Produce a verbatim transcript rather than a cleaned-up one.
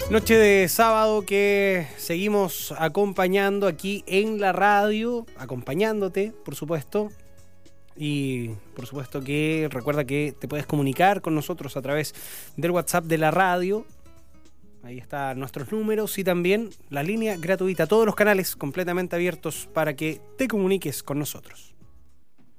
Noche de sábado que seguimos acompañando aquí en la radio, acompañándote, por supuesto. Y por supuesto que recuerda que te puedes comunicar con nosotros a través del WhatsApp de la radio. Ahí están nuestros números y también la línea gratuita. Todos los canales completamente abiertos para que te comuniques con nosotros.